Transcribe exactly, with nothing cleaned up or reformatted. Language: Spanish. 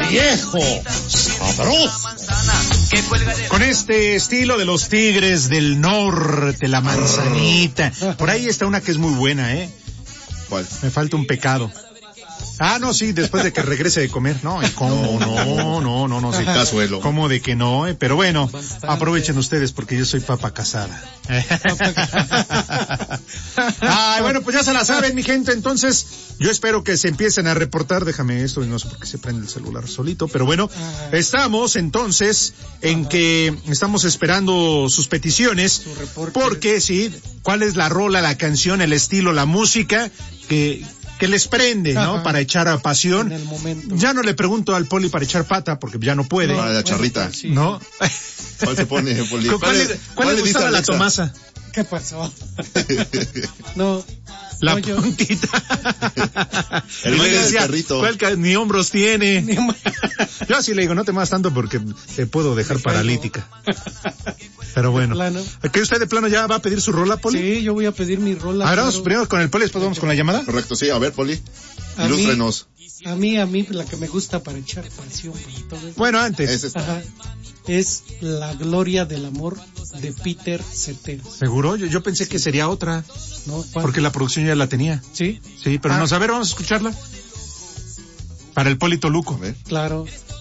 viejo sabroso. Con este estilo de los Tigres del Norte, la manzanita. Por ahí está una que es muy buena, ¿eh? ¿Cuál? Me falta un pecado. Ah, no, sí, después de que regrese de comer. No, ¿y cómo? No, no, no, no. Sí. Cazuelo. ¿Cómo de que no? Eh? Pero bueno, aprovechen ustedes porque yo soy papa casada. Ay, bueno, pues ya se la saben, mi gente. Entonces, yo espero que se empiecen a reportar. Déjame esto, y no sé por qué se prende el celular solito. Pero bueno, estamos entonces en que estamos esperando sus peticiones. Porque, sí, ¿cuál es la rola, la canción, el estilo, la música que... que les prende, ¿no? Ajá. Para echar a pasión. En el momento. Ya no le pregunto al Poli para echar pata, porque ya no puede. No, para la charrita. Sí. ¿No? ¿Cuál se pone, Poli? ¿Cuál, ¿Cuál, le, cuál, ¿cuál le gustaba la Tomasa? ¿Qué pasó? No. La no, yo... puntita. El baile del perrito. ¿Cuál ca... ni hombros tiene? Ni... Yo así le digo, no te más tanto porque te puedo dejar paralítica. Pero bueno. ¿Que usted de plano ya va a pedir su rola, Poli? Sí, yo voy a pedir mi rola. Ahora vamos primero con el Poli, después vamos con la llamada. Correcto, sí. A ver, Poli. A ilústrenos. Mí, a mí, a mí, la que me gusta para echar pasión. Para todo eso. Bueno, antes. Es, Ajá. Es La Gloria del Amor de Peter Cetera. ¿Seguro? Yo, yo pensé que sería otra. No, porque la producción ya la tenía. ¿Sí? Sí, pero ah. no, a ver, vamos a escucharla. Para el Poli Toluco. Claro.